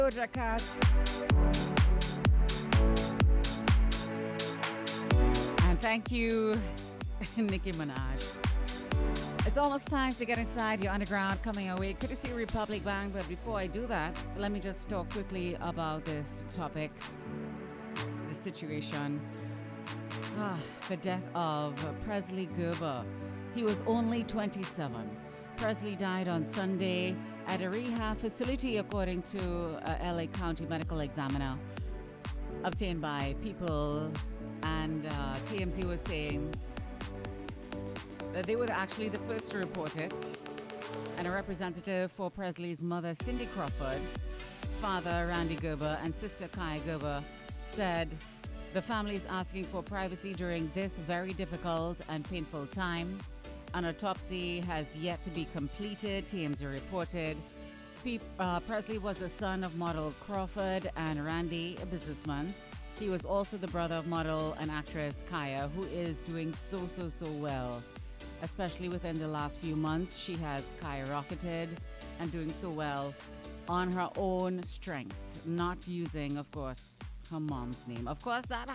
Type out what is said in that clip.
Doja Cat. And thank you, Nicki Minaj. It's almost time to get inside your underground coming our way. Courtesy Republic Bank. But before I do that, let me just talk quickly about this topic, the situation. The death of Presley Gerber. He was only 27. Presley died on Sunday at a rehab facility, according to LA County Medical Examiner, obtained by People. And TMZ was saying that they were actually the first to report it. And a representative for Presley's mother, Cindy Crawford, father, Randy Gerber, and sister, Kaya Gerber, said the family is asking for privacy during this very difficult and painful time. An autopsy has yet to be completed, TMZ reported. Presley was the son of model Crawford and Randy, a businessman. He was also the brother of model and actress Kaya, who is doing so well. Especially within the last few months, she has skyrocketed and doing so well on her own strength, not using, of course, her mom's name. Of course, that